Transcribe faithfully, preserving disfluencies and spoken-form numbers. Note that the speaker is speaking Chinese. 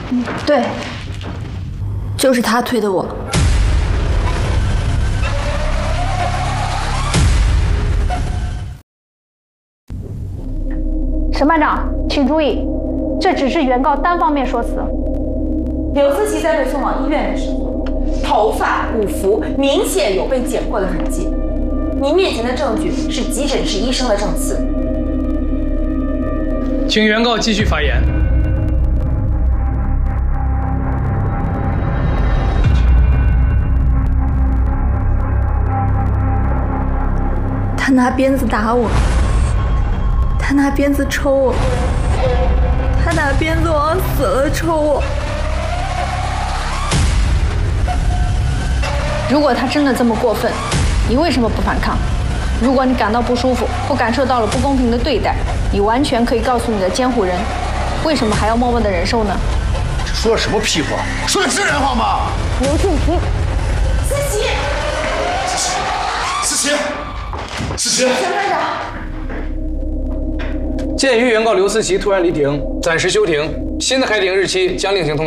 嗯，对，就是他推的我。 沈班长，请注意，这只是原告单方面说辞。 刘思琪在被送往医院的时候，头发、骨服明显有被剪过的痕迹。您面前的证据是急诊室医生的证词。 请原告继续发言。 他拿鞭子打我，他拿鞭子抽我，他拿鞭子往死了抽我。 如果他真的这么过分，你为什么不反抗？如果你感到不舒服或感受到了不公平的对待，你完全可以告诉你的监护人，为什么还要默默的忍受呢？ 这说的什么屁话？说的是人话吗？ 刘静平， 思琪， 思琪，思琪， 沈班长。 鉴于原告刘思琪突然离庭，暂时休庭，新的开庭日期将另行通知。